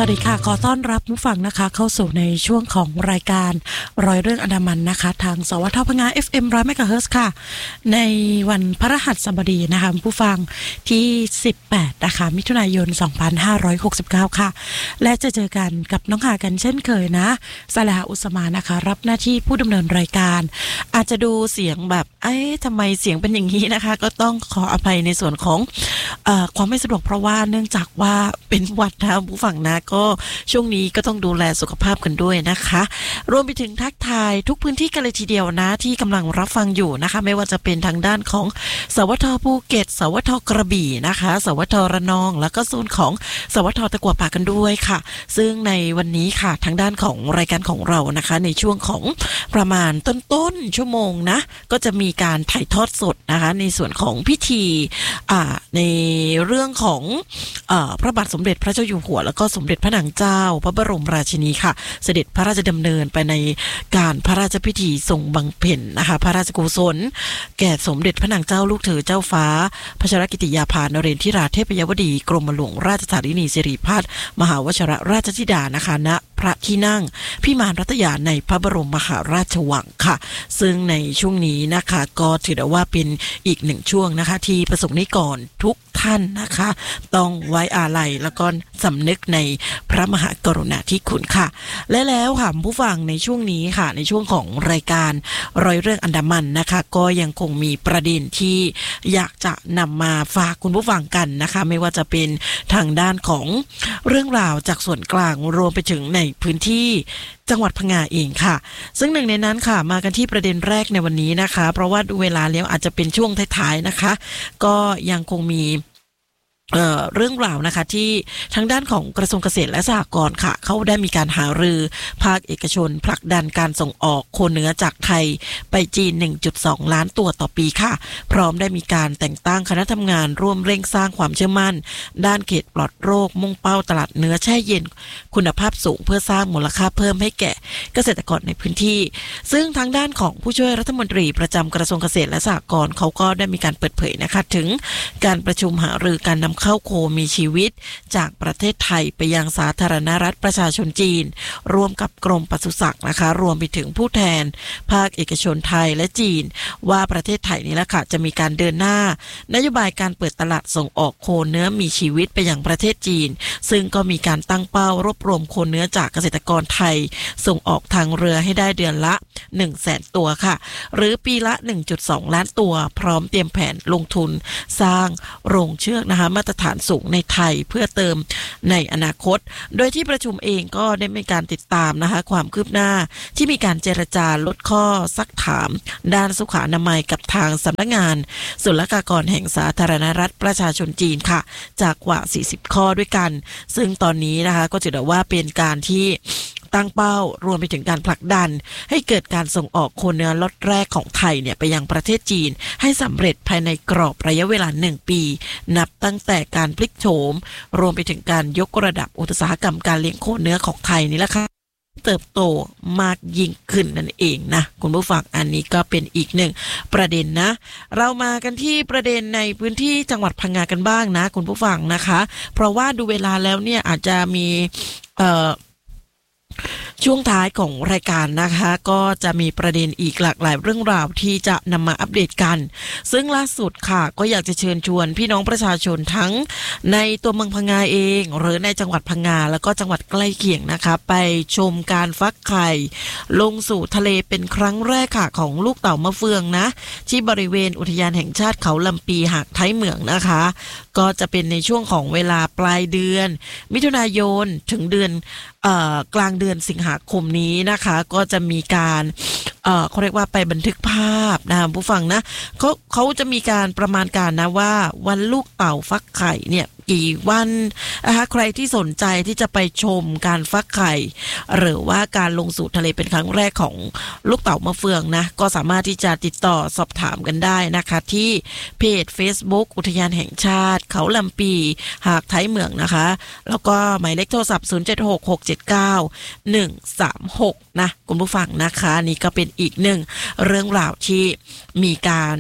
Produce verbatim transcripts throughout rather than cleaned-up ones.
วัสดีค่ะขอต้อนรับผู้ฟังนะคะเข้าสู่ในช่วงของรายการร้อยเรื่องอันดามันนะคะทางสวทพง เอฟ เอ็ม หนึ่งร้อย เมกะเฮิรตซ์ค่ะในวันพฤหัสบดีนะคะผู้ฟังที่สิบแปดนะคะมิถุนายนสองพันห้าร้อยหกสิบเก้าค่ะและจะเจอกันกับน้องหากันเช่นเคยนะสลาอุสมานะคะรับหน้าที่ผู้ดำเนินรายการอาจจะดูเสียงแบบเอ๊ะทำไมเสียงเป็นอย่างนี้นะคะก็ต้องขออภัยในส่วนของเอ่อความไม่สะดวกเพราะว่าเนื่องจากว่าเป็นหวัดนะผู้ฟังนะก็ช่วงนี้ก็ต้องดูแลสุขภาพกันด้วยนะคะรวมไปถึงทักทายทุกพื้นที่กันเลยทีเดียวนะที่กำลังรับฟังอยู่นะคะไม่ว่าจะเป็นทางด้านของสวทภูเก็ตสวทกระบี่นะคะสวทระนองแล้วก็โซนของสวทตะกั่วป่ากันด้วยค่ะซึ่งในวันนี้ค่ะทางด้านของรายการของเรานะคะในช่วงของประมาณต้นๆชั่วโมงนะก็จะมีการถ่ายทอดสดนะคะในส่วนของพิธีอ่าในเรื่องของเอ่อพระบาทสมเด็จพระเจ้าอยู่หัวแล้วก็สมเด็จพระนางเจ้าพระบรมราชินีค่ะเสด็จพระราชดำเนินไปในการพระราชพิธีทรงบำเพ็ญนะคะพระราชกุศลแก่สมเด็จพระนางเจ้าลูกเธอเจ้าฟ้าพัชรกิติยาภานเรนทิราเทพยวดีกรมหลวงราชธานีสิริพัฒน์มหาวชิรราชธิดานะคะณพระที่นั่งพิมานรัตยาในพระบรมมหาราชวังค่ะซึ่งในช่วงนี้นะคะก็ถือได้ว่าเป็นอีกหนึ่งช่วงนะคะที่ประสงค์นิกรทุกท่านนะคะต้องไว้อาลัยแล้วก็สำนึกในพระมหากรุณาธิคุณค่ะและแล้วค่ะผู้ฟังในช่วงนี้ค่ะในช่วงของรายการร้อยเรื่องอันดามันนะคะก็ยังคงมีประเด็นที่อยากจะนำมาฝากคุณผู้ฟังกันนะคะไม่ว่าจะเป็นทางด้านของเรื่องราวจากส่วนกลางรวมไปถึงในพื้นที่จังหวัดพังงาเองค่ะซึ่งหนึ่งในนั้นค่ะมากันที่ประเด็นแรกในวันนี้นะคะเพราะว่าดูเวลาแล้วอาจจะเป็นช่วงท้ายๆนะคะก็ยังคงมีเอ่อเรื่องราวนะคะที่ทางด้านของกระทรวงเกษตรและสหกรณ์ค่ะเขาได้มีการหารือภาคเอกชนผลักดันการส่งออกโคเนื้อจากไทยไปจีน หนึ่งจุดสอง ล้านตัวต่อปีค่ะพร้อมได้มีการแต่งตั้งคณะทำงานร่วมเร่งสร้างความเชื่อมั่นด้านเขตปลอดโรคมุ่งเป้าตลาดเนื้อแช่เย็นคุณภาพสูงเพื่อสร้างมูลค่าเพิ่มให้แก่เกษตรกรในพื้นที่ซึ่งทางด้านของผู้ช่วยรัฐมนตรีประจำกระทรวงเกษตรและสหกรณ์เขาก็ได้มีการเปิดเผยนะคะถึงการประชุมหารือการนำเข้าโคมีชีวิตจากประเทศไทยไปยังสาธารณรัฐประชาชนจีนร่วมกับกรมปศุสัตว์นะคะรวมไปถึงผู้แทนภาคเอกชนไทยและจีนว่าประเทศไทยนี่แหละค่ะจะมีการเดินหน้านโยบายการเปิดตลาดส่งออกโคเนื้อมีชีวิตไปยังประเทศจีนซึ่งก็มีการตั้งเป้ารวบรวมโคเนื้อจากเกษตรกรไทยส่งออกทางเรือให้ได้เดือนละ หนึ่งแสน ตัวค่ะหรือปีละ หนึ่งจุดสอง ล้านตัวพร้อมเตรียมแผนลงทุนสร้างโรงเชือกนะคะมาตรฐานสูงในไทยเพื่อเติมในอนาคตโดยที่ประชุมเองก็ได้มีการติดตามนะคะความคืบหน้าที่มีการเจรจาลดข้อซักถามด้านสุขอนามัยกับทางสำนักงานศุลกากรแห่งสาธารณรัฐประชาชนจีนค่ะจากกว่าสี่สิบข้อด้วยกันซึ่งตอนนี้นะคะก็ถือว่าเป็นการที่ตั้งเป้ารวมไปถึงการผลักดันให้เกิดการส่งออกโคเนื้อล็อตแรกของไทยเนี่ยไปยังประเทศจีนให้สำเร็จภายในกรอบระยะเวลาหนึ่งปีนับตั้งแต่การพลิกโฉมรวมไปถึงการยกระดับอุตสาหกรรมการเลี้ยงโคเนื้อของไทยนี่แหละค่ะเติบโตมากยิ่งขึ้นนั่นเองนะคุณผู้ฟังอันนี้ก็เป็นอีกหนึ่งประเด็นนะเรามากันที่ประเด็นในพื้นที่จังหวัดพังงากันบ้างนะคุณผู้ฟังนะคะเพราะว่าดูเวลาแล้วเนี่ยอาจจะมีเอ่อช่วงท้ายของรายการนะคะก็จะมีประเด็นอีกหลากหลายเรื่องราวที่จะนำมาอัปเดตกันซึ่งล่าสุดค่ะก็อยากจะเชิญชวนพี่น้องประชาชนทั้งในตัวเมืองพังงาเองหรือในจังหวัดพังงาแล้วก็จังหวัดใกล้เคียงนะคะไปชมการฟักไข่ลงสู่ทะเลเป็นครั้งแรกค่ะของลูกเต่ามะเฟืองนะที่บริเวณอุทยานแห่งชาติเขาลำปีหาดท้ายเหมืองนะคะก็จะเป็นในช่วงของเวลาปลายเดือนมิถุนายนถึงเดือนเอ่อกลางเดือนสิงหาคมนี้นะคะก็จะมีการเอ่อเขาเรียกว่าไปบันทึกภาพนะผู้ฟังนะเขาเขาจะมีการประมาณการนะว่าวันลูกเต่าฟักไข่เนี่ยกี่วันนะคะใครที่สนใจที่จะไปชมการฟักไข่หรือว่าการลงสู่ทะเลเป็นครั้งแรกของลูกเต่ามะเฟืองนะก็สามารถที่จะติดต่อสอบถามกันได้นะคะที่เพจ Facebook อุทยานแห่งชาติเขาลำปีหาดท้ายเหมืองนะคะแล้วก็หมายเลขโทรศัพท์ศูนย์ เจ็ด หก หก เจ็ด เก้า หนึ่ง สาม หกนะคุณผู้ฟังนะคะนี่ก็เป็นอีกหนึ่งเรื่องราวที่มีการ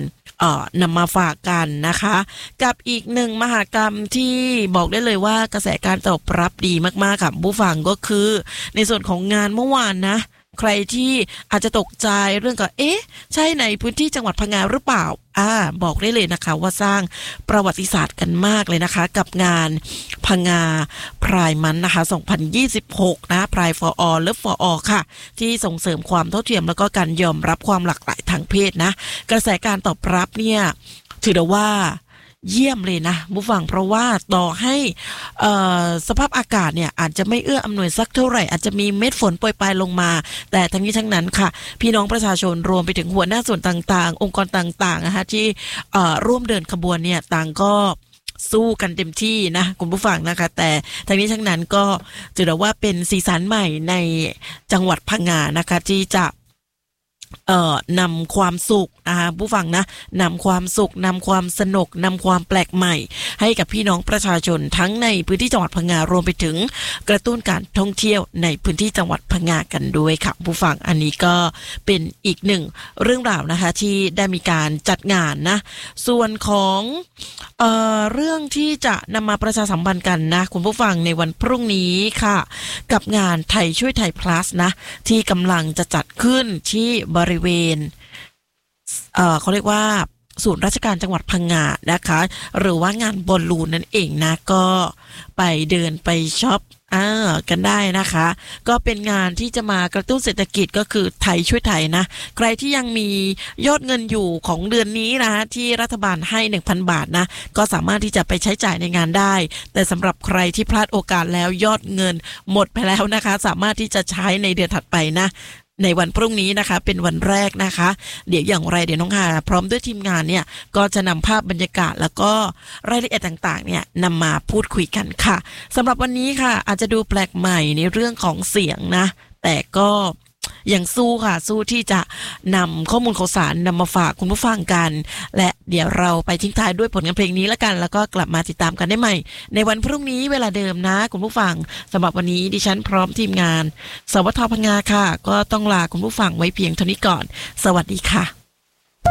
เอ่อนำมาฝากกันนะคะกับอีกหนึ่งมหกรรมที่บอกได้เลยว่ากระแสการตอบรับดีมากๆค่ะผู้ฟังก็คือในส่วนของงานเมื่อวานนะใครที่อาจจะตกใจเรื่องกับเอ๊ะใช่ในพื้นที่จังหวัดพังงาหรือเปล่าอ่าบอกได้เลยนะคะว่าสร้างประวัติศาสตร์กันมากเลยนะคะกับงานพังงาพรายมันนะคะสองพันยี่สิบหกนะพราย for all เลิฟ for all ค่ะที่ส่งเสริมความเท่าเทียมแล้วก็การยอมรับความหลากหลายทางเพศนะกระแสการตอบรับเนี่ยถือได้ว่าเยี่ยมเลยนะผู้ฟังเพราะว่าต่อให้สภาพอากาศเนี่ยอาจจะไม่เอื้ออำนวยสักเท่าไหร่อาจจะมีเม็ดฝนโปรยปลายลงมาแต่ทั้งนี้ทั้งนั้นค่ะพี่น้องประชาชนรวมไปถึงหัวหน้าส่วนต่างๆองค์กรต่างๆนะคะที่ร่วมเดินขบวนเนี่ยต่างก็สู้กันเต็มที่นะคุณผู้ฟังนะคะแต่ทั้งนี้ทั้งนั้นก็ถือได้ว่าเป็นสีสันใหม่ในจังหวัดพังงานะคะที่จะเอ่อนำความสุขนะคะผู้ฟังนะนำความสุขนำความสนุกนำความแปลกใหม่ให้กับพี่น้องประชาชนทั้งในพื้นที่จังหวัดพังงารวมไปถึงกระตุ้นการท่องเที่ยวในพื้นที่จังหวัดพังงากันด้วยค่ะผู้ฟังอันนี้ก็เป็นอีกหนึ่งเรื่องราวนะคะที่ได้มีการจัดงานนะส่วนของเอ่อเรื่องที่จะนำมาประชาสัมพันธ์กันนะคุณผู้ฟังในวันพรุ่งนี้ค่ะกับงานไทยช่วยไทย plus นะที่กำลังจะจัดขึ้นที่บริเวณเอ่อเขาเรียกว่าศูนย์ราชการจังหวัดพังงานะคะหรือว่างานบอลลูนนั่นเองนะก็ไปเดินไปช็อปอ่ากันได้นะคะก็เป็นงานที่จะมากระตุ้นเศรษฐกิจก็คือไทยช่วยไทยนะใครที่ยังมียอดเงินอยู่ของเดือนนี้นะที่รัฐบาลให้ หนึ่งพัน บาทนะก็สามารถที่จะไปใช้จ่ายในงานได้แต่สำหรับใครที่พลาดโอกาสแล้วยอดเงินหมดไปแล้วนะคะสามารถที่จะใช้ในเดือนถัดไปนะในวันพรุ่งนี้นะคะเป็นวันแรกนะคะเดี๋ยวอย่างไรเดี๋ยวน้องหาพร้อมด้วยทีมงานเนี่ยก็จะนำภาพบรรยากาศแล้วก็รายละเอียดต่างๆเนี่ยนำมาพูดคุยกันค่ะสำหรับวันนี้ค่ะอาจจะดูแปลกใหม่ในเรื่องของเสียงนะแต่ก็ยังสู้ค่ะสู้ที่จะนำข้อมูลข่าวสารนำมาฝากคุณผู้ฟังกันและเดี๋ยวเราไปทิ้งท้ายด้วยผลงานเพลงนี้แล้วกันแล้วก็กลับมาติดตามกันได้ใหม่ในวันพรุ่งนี้เวลาเดิมนะคุณผู้ฟังสำหรับวันนี้ดิฉันพร้อมทีมงานสวทพังงาค่ะก็ต้องลาคุณผู้ฟังไว้เพียงเท่านี้ก่อนสวัสดีค่ะ